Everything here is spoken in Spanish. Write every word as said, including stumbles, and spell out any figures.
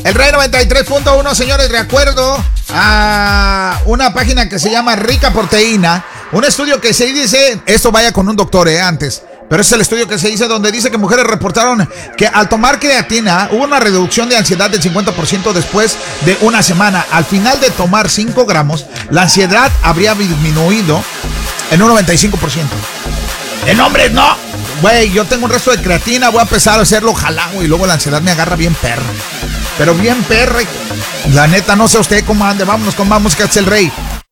El Rey noventa y tres punto uno, señores, de acuerdo a una página que se llama Rica Proteína, un estudio que se dice, esto vaya con un doctor eh, antes, pero es el estudio que se dice donde dice que mujeres reportaron que al tomar creatina hubo una reducción de ansiedad del cincuenta por ciento después de una semana. Al final de tomar cinco gramos, la ansiedad habría disminuido en un noventa y cinco por ciento. En hombres no. Güey, yo tengo un resto de creatina, voy a empezar a hacerlo, ojalá, güey, y luego la ansiedad me agarra bien perra. Pero bien perra. La neta, no sé usted cómo ande. Vámonos con más música, es el Rey.